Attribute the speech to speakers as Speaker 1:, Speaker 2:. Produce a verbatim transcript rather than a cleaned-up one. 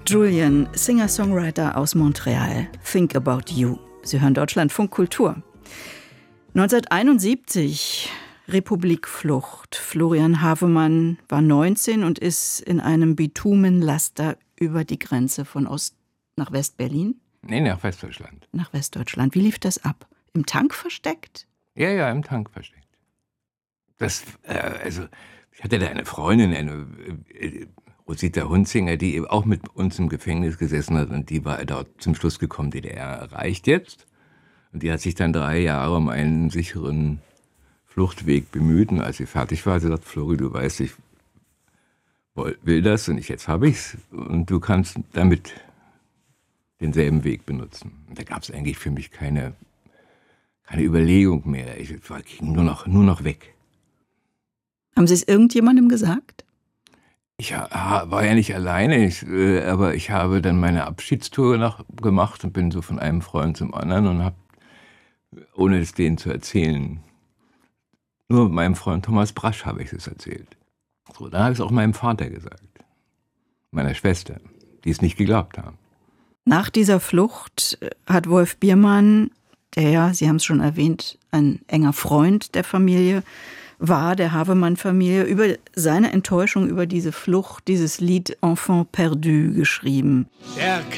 Speaker 1: Julian, Singer-Songwriter aus Montreal. Think About You. Sie hören Deutschlandfunk Kultur. neunzehnhunderteinundsiebzig, Republikflucht. Florian Havemann war neunzehn und ist in einem Bitumenlaster über die Grenze von Ost nach West-Berlin?
Speaker 2: Nee, nach Westdeutschland.
Speaker 1: Nach Westdeutschland. Wie lief das ab? Im Tank versteckt?
Speaker 2: Ja, ja, im Tank versteckt. Das, äh, also, ich hatte da eine Freundin, eine äh, Rosita Hunzinger, die auch mit uns im Gefängnis gesessen hat, und die war dort zum Schluss gekommen, D D R erreicht jetzt. Und die hat sich dann drei Jahre um einen sicheren Fluchtweg bemüht. Und als sie fertig war, sie sagt, Flori, du weißt, ich will das und ich, jetzt habe ich's. Und du kannst damit denselben Weg benutzen. Und da gab es eigentlich für mich keine, keine Überlegung mehr. Ich war, ging nur noch, nur noch weg.
Speaker 1: Haben Sie es irgendjemandem gesagt?
Speaker 2: Ich war ja nicht alleine, ich, äh, aber ich habe dann meine Abschiedstour nach, gemacht und bin so von einem Freund zum anderen und habe, ohne es denen zu erzählen, nur meinem Freund Thomas Brasch habe ich es erzählt. So, dann habe ich es auch meinem Vater gesagt, meiner Schwester, die es nicht geglaubt haben.
Speaker 1: Nach dieser Flucht hat Wolf Biermann, der ja, Sie haben es schon erwähnt, ein enger Freund der Familie war, der Havemann-Familie, über seine Enttäuschung über diese Flucht, dieses Lied Enfant perdu geschrieben.
Speaker 3: Der